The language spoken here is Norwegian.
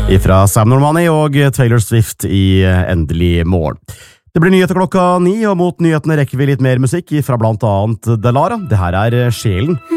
Ifra Sam Normani og Taylor Swift i Endelig morgen. Det blir nyheter klokka 9, og mot nyhetene rekker vi litt mer musikk fra blant annet Delara. Det her Sjelen.